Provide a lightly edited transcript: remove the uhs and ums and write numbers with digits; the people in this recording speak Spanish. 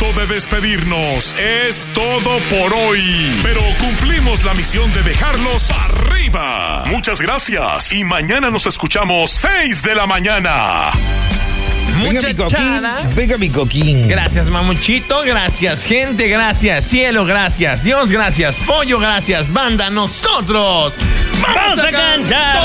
momento de despedirnos. Es todo por hoy. Pero cumplimos la misión de dejarlos arriba. Muchas gracias. Y mañana nos escuchamos 6 de la mañana. Muchachada. Venga mi coquín. Gracias, mamuchito. Gracias, gente. Gracias, cielo. Gracias, Dios. Gracias, pollo. Gracias, banda. Nosotros ¡Vamos a cantar!